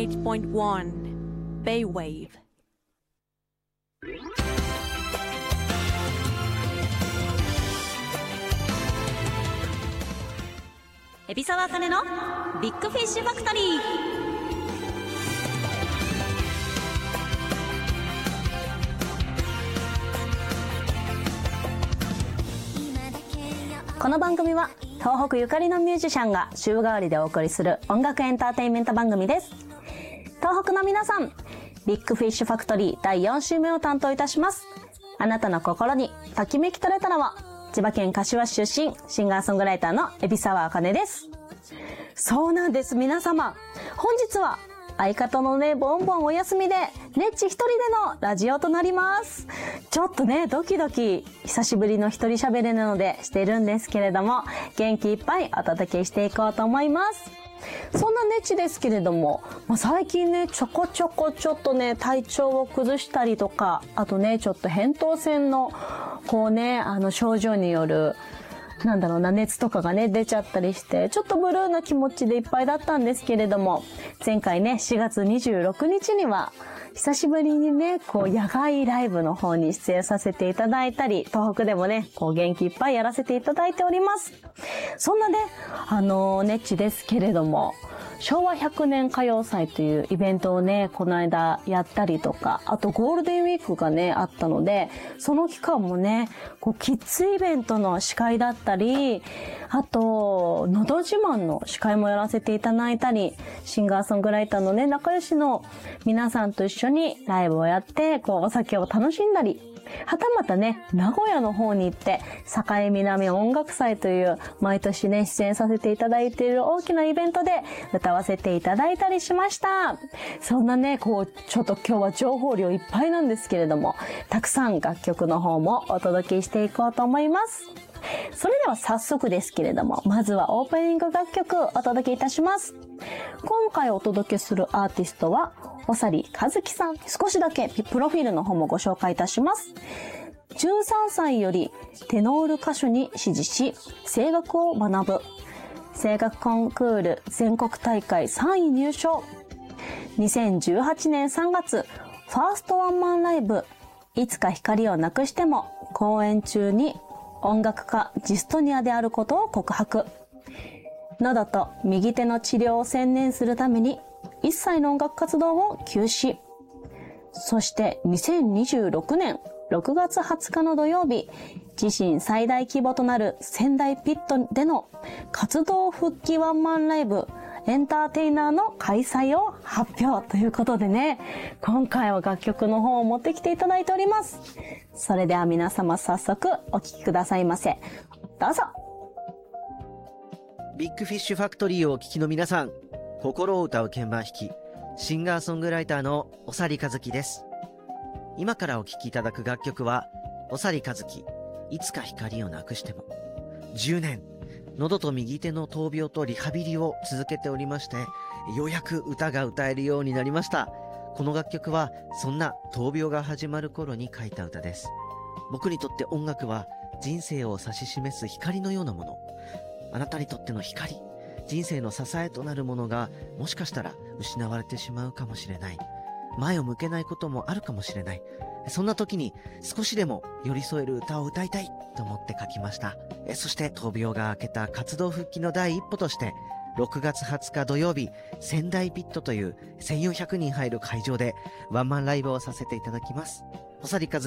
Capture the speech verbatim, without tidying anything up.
eighty-six point one Baywave。 海老沢あかねのビッグフィッシュファクトリー。この番組は東北ゆかりのミュージシャンが週替わりでお送りする音楽エンターテインメント番組です。東北の皆さん、ビッグフィッシュファクトリーだいよん週目を担当いたします。あなたの心にときめき取れたのは千葉県柏市出身、シンガーソングライターの海老沢あかねです。そうなんです、皆様。本日は相方のね、ボンボンお休みで、ネッチ一人でのラジオとなります。ちょっとね、ドキドキ、久しぶりの一人喋りなのでしてるんですけれども、元気いっぱいお届けしていこうと思います。そんなネッチですけれども、まあ、最近ね、ちょこちょこちょっとね、体調を崩したりとか、あとね、ちょっと扁桃腺の、こうね、あの症状による、なんだろうな、熱とかがね、出ちゃったりして、ちょっとブルーな気持ちでいっぱいだったんですけれども、前回ね、しがつにじゅうろくにちには、久しぶりにね、こう、野外ライブの方に出演させていただいたり、東北でもね、こう、元気いっぱいやらせていただいております。そんなね、あのー、ネッチですけれども、昭和ひゃくねん歌謡祭というイベントをね、この間やったりとか、あとゴールデンウィークがね、あったので、その期間もね、こう、キッズイベントの司会だったり、あと、のど自慢の司会もやらせていただいたり、シンガーソングライターのね、仲良しの皆さんと一緒にライブをやって、こう、お酒を楽しんだり、はたまたね、名古屋の方に行って、栄南音楽祭という、毎年ね、出演させていただいている大きなイベントで歌わせていただいたりしました。そんなね、こう、ちょっと今日は情報量いっぱいなんですけれども、たくさん楽曲の方もお届けしていこうと思います。それでは早速ですけれども、まずはオープニング楽曲お届けいたします。今回お届けするアーティストは、おさりかずきさん。少しだけプロフィールの方もご紹介いたします。じゅうさんさいよりテノール歌手に師事し、声楽を学ぶ。声楽コンクール全国大会さんい入賞。にせんじゅうはちねんさんがつ、ファーストワンマンライブ、いつか光をなくしても、公演中に音楽家ジストニアであることを告白。喉と右手の治療を専念するために、一切の音楽活動を休止。そしてにせんにじゅうろくねんろくがつはつかの土曜日、自身最大規模となる仙台ピットでの活動復帰ワンマンライブ、エンターテイナーの開催を発表ということでね、今回は楽曲の方を持ってきていただいております。それでは皆様早速お聴きくださいませ。どうぞ。 ビッグフィッシュファクトリーをお聴きの皆さん、心を歌う鍵盤弾き、シンガーソングライターのおさりかずきです。今からお聴きいただく楽曲は、おさりかずき、いつか光をなくしても。じゅうねん、喉と右手の闘病とリハビリを続けておりまして、ようやく歌が歌えるようになりました。この楽曲は、そんな闘病が始まる頃に書いた歌です。僕にとって音楽は、人生を指し示す光のようなもの。あなたにとっての光、人生の支えとなるものがもしかしたら失われてしまうかもしれない。前を向けないこともあるかもしれない。そんな時に少しでも寄り添える歌を歌いたいと思って書きました。そして闘病が明けた活動復帰の第一歩としてろくがつはつか土曜日、仙台ピットというせんよんひゃくにん入る会場でワンマンライブをさせていただきます。おさりかず